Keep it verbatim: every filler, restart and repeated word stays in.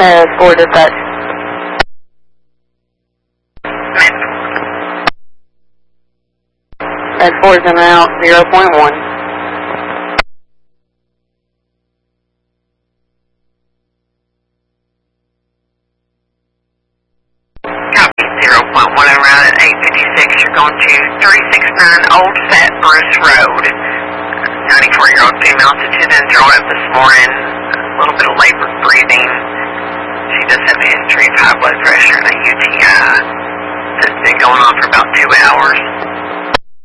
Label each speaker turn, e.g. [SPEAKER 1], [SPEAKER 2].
[SPEAKER 1] Uh, four dispatch. Med four is in and out, zero point one.
[SPEAKER 2] Copy, zero point one around at eight fifty-six. You're going to three sixty-nine Old Fat Bruce Road. ninety-four-year-old female attendant drove up this morning. A little bit of labored breathing. She does have a history of high blood pressure and a U T I. This has been going on for about two hours.